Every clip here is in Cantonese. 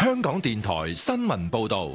香港電台新聞報道。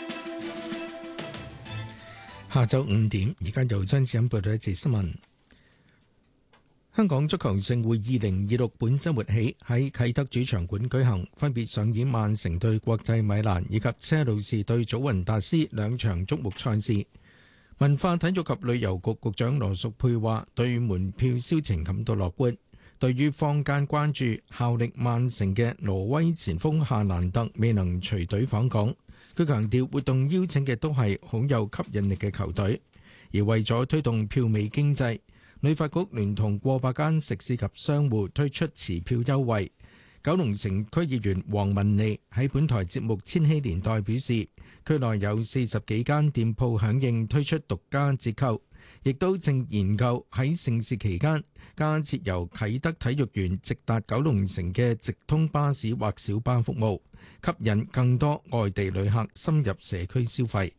下晝5點，而家由張子欣報道一節新聞。香港足球盛會2026本週末起喺啟德主場館舉行，分別上演曼城對國際米蘭以及車路士對祖雲達斯兩場矚目賽事。文化體育及旅遊局局長羅淑佩話：對門票銷情感到樂觀。對於坊間關注效力曼城嘅挪威前鋒夏蘭特未能隨隊訪港，佢強調活動邀請嘅都係好有吸引力嘅球隊，而為咗推動票尾經濟，旅發局聯同過百間食肆及商戶推出持票優惠。九龍城區議員黃文利喺本台節目《千禧年代》表示，區內有40幾間店鋪響應推出獨家折扣，亦都正研究喺盛事期間加設由啟德體育園直達九龍城嘅直通巴士或小巴服務，吸引更多外地旅客深入社區消費。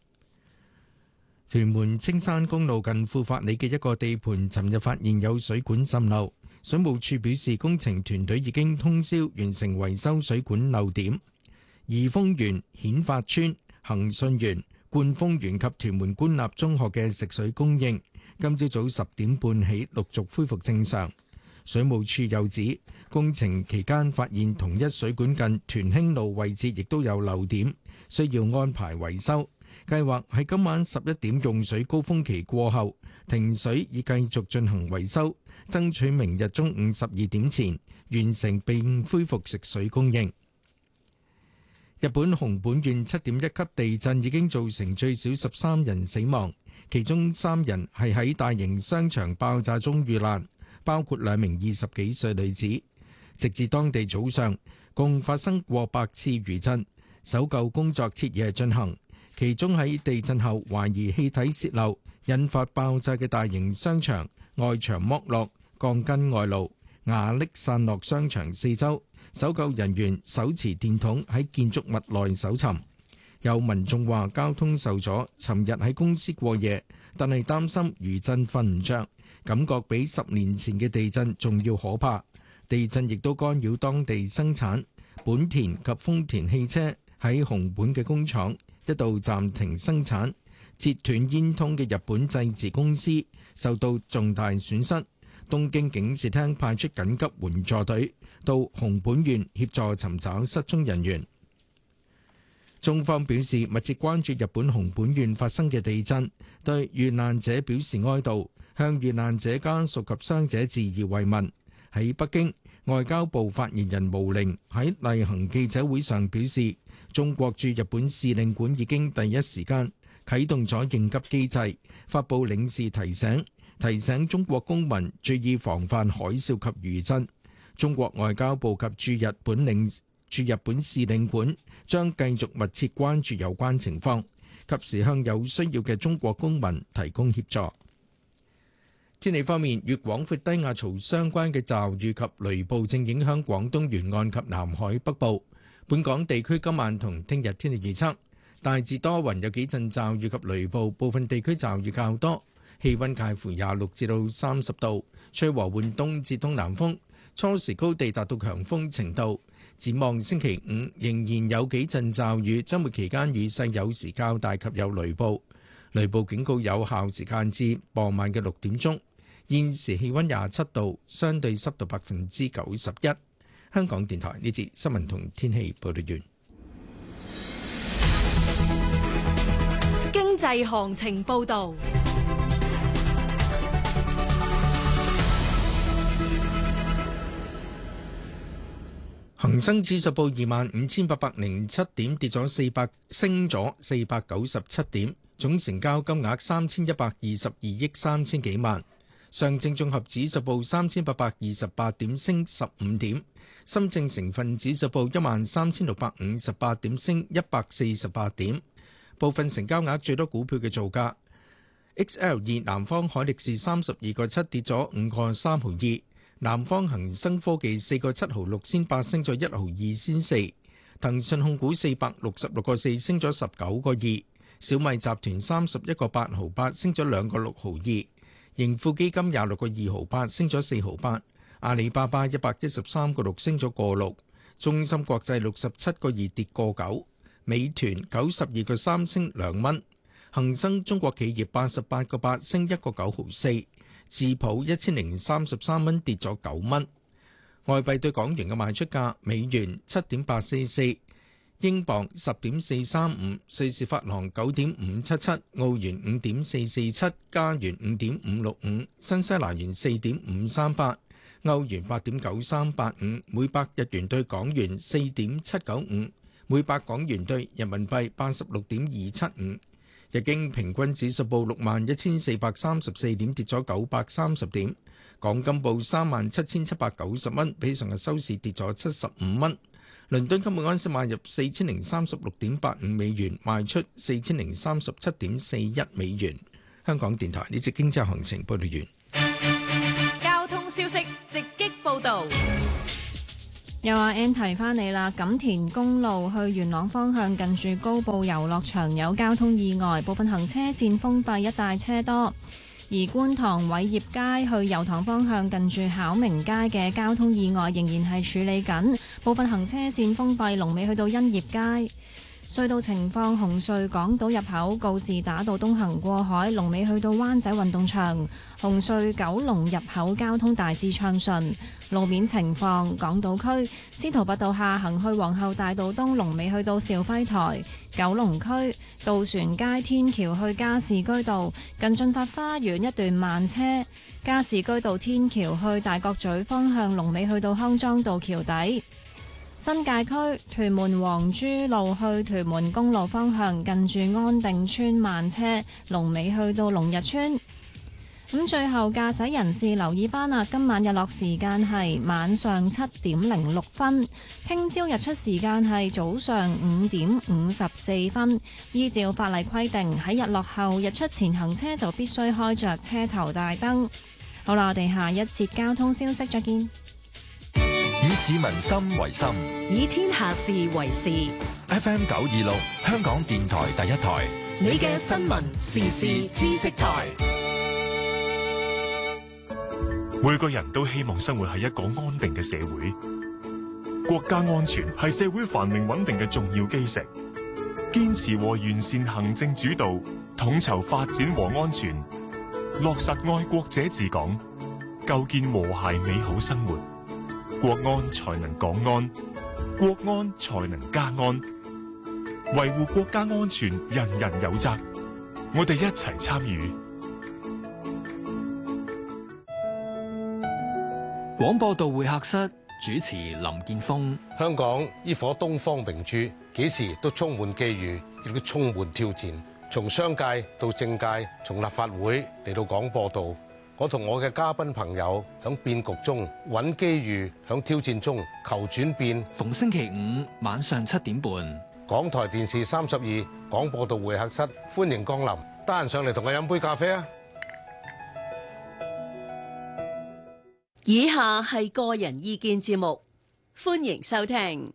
屯門青山公路近富發里嘅一個地盤，尋日發現有水管滲漏，水務署表示工程團隊已經通宵完成維修水管漏點。怡豐園、顯發邨、恒順園、冠豐園及屯門官立中學嘅食水供應今朝早10點半起陸續恢復正常。水務署又指，工程期間發現同一水管近屯興路位置亦都有漏點，需要安排維修。計劃喺今晚11點用水高峰期過後停水，以繼續進行維修，爭取明日中午12點前完成並恢復食水供應。日本熊本縣7.1級地震已經造成最少13人死亡，其中3人係喺大型商場爆炸中遇難，包括2名20幾歲女子。直至當地早上，共發生過百次餘震，搜救工作徹夜進行。其中喺地震後懷疑氣體洩漏引發爆炸嘅大型商場外牆剝落，鋼筋外露，瓦礫散落商場四周。搜救人員手持電筒喺建築物內搜尋。有民眾話交通受阻，尋日喺公司過夜，但係擔心餘震瞓唔着，感覺比10年前嘅地震仲要可怕。地震亦都干擾當地生產，本田及豐田汽車喺熊本嘅工廠一度暫停生產，截斷煙通嘅日本製瓷公司受到重大損失。東京警視廳派出緊急援助隊到熊本縣協助尋找失蹤人員。中方表示密切關注日本熊本縣發生嘅地震，對遇難者表示哀悼，向遇難者家屬及傷者致以慰問。喺北京，外交部發言人毛寧喺例行記者會上表示，中國駐日本使領館已經第一時間啟動咗應急機制，發布領事提醒中國公民注意防範海嘯及餘震。中國外交部及駐日本使領館將繼續密切關注有關情況，及時向有需要嘅中國公民提供協助。天氣方面，與廣闊低壓槽相關嘅驟雨及雷暴正影響廣東沿岸及南海北部。本港地區今晚同聽日天氣預測，大致多雲，有幾陣驟雨及雷暴，部分地區驟雨較多，氣溫介乎26至30度，吹和緩東至東南風，初時高地達到強風程度。展望星期五仍然有幾陣驟雨，週末期間雨勢有時較大及有雷暴，雷暴警告有效時間至傍晚嘅6點鐘。現時氣溫27度，相對濕度91%。香港電台呢節新聞同天氣報道完。 經濟行情報道。 恒生指數報25,807點，跌咗升咗497點，總成交金額3122億3千幾萬。上證綜合指數報3828點，升15點。深證成分指數報13,658點，升148點。部分成交額最多股票嘅造價：XL2 南方海力士32個7跌咗5個3毫2。南方恒生科技4個7毫6仙8升咗1毫2仙4，騰訊控股466個4升咗19個2，小米集團31個8毫8升咗2個6毫2，盈富基金26個2毫8升咗4毫8，阿里巴巴113個6升咗個6， 中芯國際67.2跌個9，美團92.3升2蚊，恒生中國企業88.8升1個9毫4，智普1033蚊跌咗9蚊。外幣對港元嘅賣出價：美元7.844，英鎊10.435，瑞士法郎9.577，澳元5.447，加元5.565，新西蘭元4.538，歐元8.9385，每百日元對港元4.795，每百港元對人民幣86.275。日經平均指數報61,434點，跌咗930點。港金報37,790蚊，比上日收市跌咗75蚊。倫敦金每安士買入4036.85美元，賣出4037.41美元。香港電台呢節經濟行情報道完。 交通消息直擊報導。 又話 N 提翻你啦，錦田公路去元朗方向近住高埗遊樂場有交通意外，部分行車線封閉，一帶車多。而觀塘偉業街去油塘方向近住巧明街嘅交通意外仍然係處理緊，部分行車線封閉，龍尾去到欣業街。隧道情況：紅隧港島入口告士打道東行過海，龍尾去到灣仔運動場；紅隧九龍入口交通大致暢順。路面情況：港島區司徒拔道下行去皇后大道東，龍尾去到肇輝台；九龍區渡船街天橋去加士居道近駿發花園一段慢車；加士居道天橋去大角咀方向，龍尾去到康莊道橋底。新界區屯門黃珠路去屯門公路方向，近住安定村慢車，龍尾去到龍日村。咁最後駕駛人士留意翻啦，今晚日落時間係晚上7:06，聽朝日出時間係早上5:54。依照法例規定，喺日落後日出前行車就必須開着車頭大燈。好啦，我哋下一節交通消息再見。 以市民心為心， 以天下事為事。 FM 926，香港電台第一台， 你嘅新聞時事知識台。 每個人都希望生活喺一個安定嘅社會，國家安全係社會繁榮穩定嘅重要基石。堅持和完善行政主導，統籌發展和安全，落實愛國者治港，構建和諧美好生活。國安才能港安，國安才能家安。維護國家安全，人人有責。我哋一齊參與。 廣播道會客室主持林健鋒。 香港呢顆東方明珠，幾時都充滿機遇，亦都充滿挑戰。從商界到政界，從立法會嚟到廣播道。我同我嘅嘉賓朋友響變局中揾機遇，響挑戰中求轉變。 逢星期五晚上7:30， 港台電視32廣播道會客室，歡迎光臨。得閒上嚟同我飲杯咖啡啊！ 以下係個人意見節目，歡迎收聽。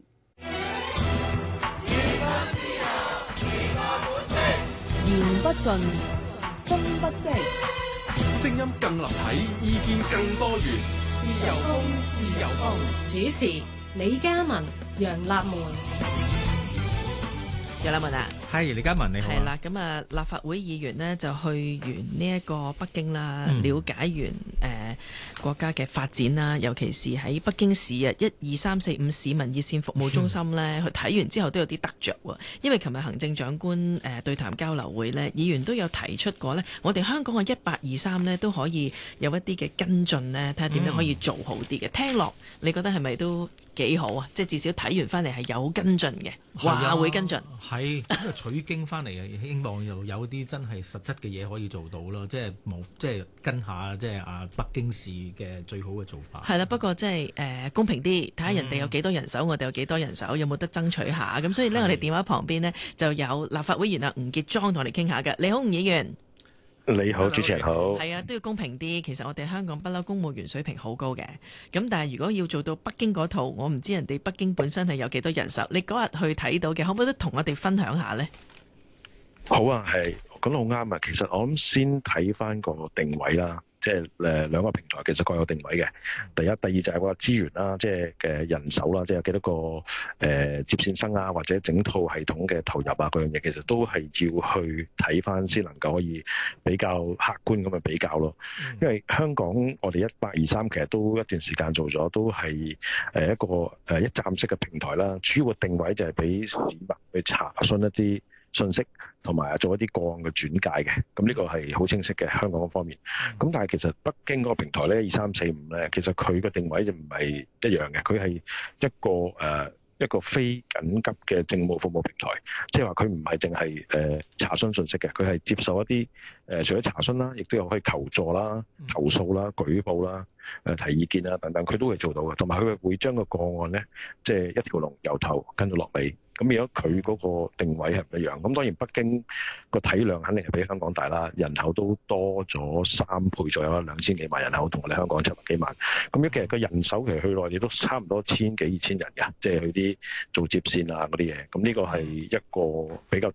言不盡，風不息。 聲音更立體，意見更多元。 自由風，自由風。主持：李嘉文、楊立門。 楊立文啊， 係李嘉文，你好。 係啦，咁啊，立法會議員呢就去完呢一個北京啦，了解完國家嘅發展啦，尤其是喺北京市啊12345市民熱線服務中心呢，去睇完之後都有啲得着喎。因為琴日行政長官對談交流會呢，議員都有提出過呢，我哋香港嘅1823呢都可以有一啲嘅跟進呢，睇下點樣可以做好啲嘅。聽落你覺得係咪都幾好啊？即係至少睇完翻嚟係有跟進嘅，話會跟進。 係因為取經翻嚟啊，希望又有啲真係實質嘅嘢可以做到咯，即係跟下即係北京市嘅最好嘅做法。 係啦，不過即係公平啲，睇下人哋有幾多人手，我哋有幾多人手，有冇得爭取下？咁所以呢，我哋電話旁邊呢就有立法會議員啊吳傑莊同我哋傾下嘅。你好，吳議員。 你好，主持人好。 係啊，都要公平啲。其實我哋香港不嬲公務員水平好高嘅，咁但係如果要做到北京嗰套，我唔知人哋北京本身係有幾多人手。你嗰日去睇到嘅，可唔可以都同我哋分享下呢？ 好啊，係講得好啱啊。其實我諗先睇翻個定位啦。 即係兩個平台其實各有定位嘅。第一、第二就係個資源啦，即係嘅人手啦，即係有幾多個接線生啊，或者整套系統嘅投入啊，嗰樣嘢其實都係要去睇翻先能夠可以比較客觀咁去比較咯。因為香港我哋1823其實都一段時間做咗，都係一個一站式嘅平台啦。主要嘅定位就係俾市民去查詢一啲信息，同埋做一啲個案嘅轉介嘅。咁呢個係好清晰嘅香港嗰方面。咁但係其實北京嗰個平台咧2345咧，其實佢嘅定位就唔係一樣嘅，佢係一個非緊急嘅政務服務平台，即係話佢唔係淨係查詢信息嘅，佢係接受一啲除咗查詢啦，亦都有可以求助啦、投訴啦、舉報啦、提意見啦等等，佢都會做到嘅。同埋佢會將個案咧，即係一條龍由頭跟到落尾。咁如果佢嗰個定位係唔一樣，咁當然北京個體量肯定係比香港大啦，人口都多咗3倍左右啦，2000幾萬人口，同我哋香港700幾萬。咁其實個人手其實去內地都差唔多1000幾2000人嘅，即係去啲做接線啊嗰啲嘢。咁呢個係一個比較